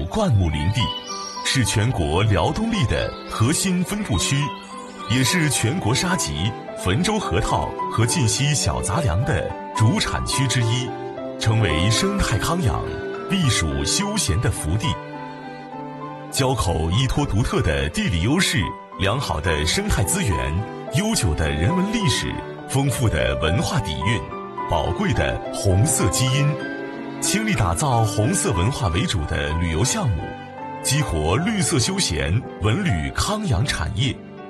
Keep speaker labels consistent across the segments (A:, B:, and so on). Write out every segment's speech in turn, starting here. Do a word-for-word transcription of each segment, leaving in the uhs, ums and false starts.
A: 灌木林地，是全国辽东栗的核心分布区，也是全国沙棘、汾州核桃和晋西小杂粮的主产区之一，成为生态康养、避暑休闲的福地。交口依托独特的地理优势、良好的生态资源、悠久的人文历史、丰富的文化底蕴、宝贵的红色基因，倾力打造红色文化为主的旅游项目，激活绿色休闲、文旅康养产业。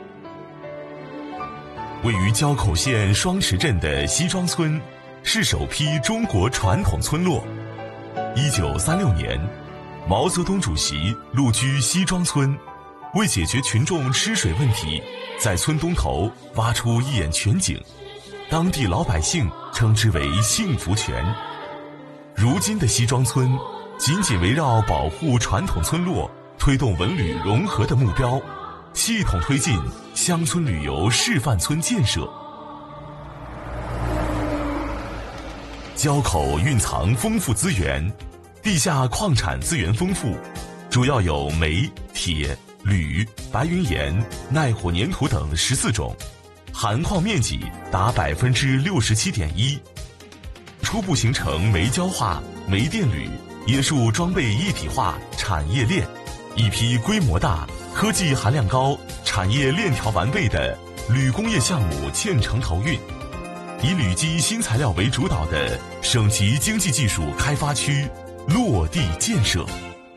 A: 位于交口县双池镇的西庄村，是首批中国传统村落。一九三六年，毛泽东主席路居西庄村，为解决群众吃水问题，在村东头挖出一眼泉井，当地老百姓称之为幸福泉。如今的西庄村紧紧围绕保护传统村落、推动文旅融合的目标，系统推进乡村旅游示范村建设。交口蕴藏丰富资源，地下矿产资源丰富，主要有煤、铁、铝、白云岩、耐火粘土等十四种，含矿面积达百分之六十七点一，初步形成煤焦化、煤电铝、冶铸装备一体化产业链，一批规模大、科技含量高、产业链条完备的铝工业项目建成投运，以铝基新材料为主导的省级经济技术开发区落地建设。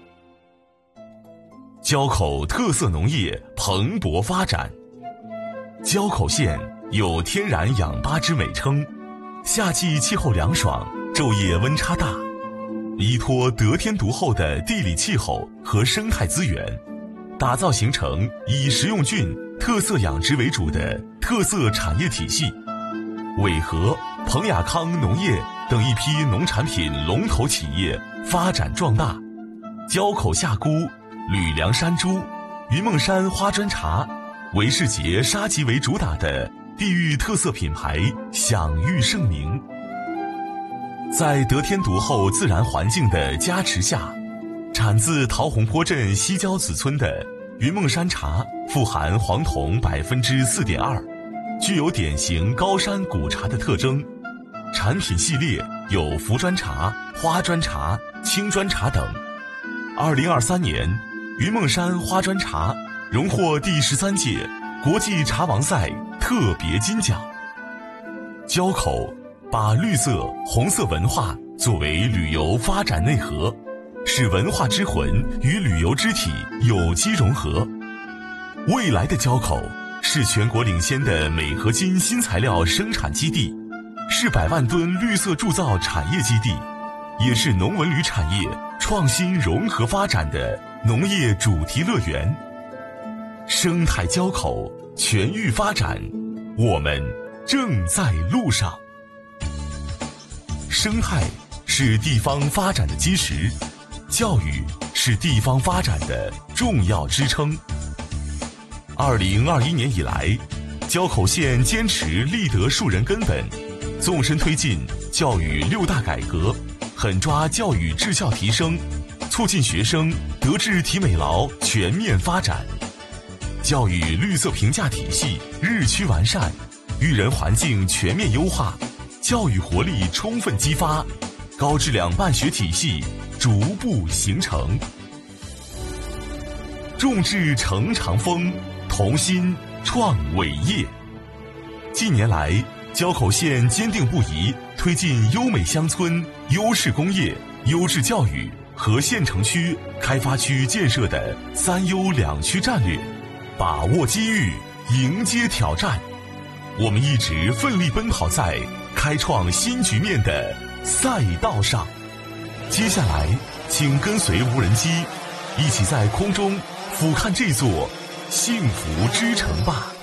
A: 交口特色农业蓬勃发展。交口县有天然氧吧之美称，夏季气候凉爽，昼夜温差大，依托得天独厚的地理气候和生态资源，打造形成以食用菌、特色养殖为主的特色产业体系。伟和、彭雅康农业等一批农产品龙头企业发展壮大。交口夏菇、吕梁山猪、云梦山花砖茶为世节沙棘为主打的地域特色品牌享誉盛名。在得天独厚自然环境的加持下，产自桃红坡镇西郊子村的云梦山茶富含黄酮百分之四点二，具有典型高山古茶的特征。产品系列有茯砖茶、花砖茶、青砖茶等。二零二三年，云梦山花砖茶荣获第十三届国际茶王赛特别金奖。交口把绿色、红色文化作为旅游发展内核，使文化之魂与旅游之体有机融合。未来的交口是全国领先的镁合金新材料生产基地，是百万吨绿色铸造产业基地，也是农文旅产业创新融合发展的农业主题乐园。生态交口全域发展，我们正在路上。生态是地方发展的基石，教育是地方发展的重要支撑。二零二一年以来，交口县坚持立德树人根本，纵深推进教育六大改革，狠抓教育质效提升，促进学生德智体美劳全面发展。教育绿色评价体系日趋完善，育人环境全面优化，教育活力充分激发，高质量办学体系逐步形成。众志成长风，同心创伟业。近年来，交口县坚定不移推进优美乡村、优势工业、优质教育和县城区、开发区建设的三优两区战略，把握机遇，迎接挑战。我们一直奋力奔跑在开创新局面的赛道上。接下来，请跟随无人机，一起在空中俯瞰这座幸福之城吧。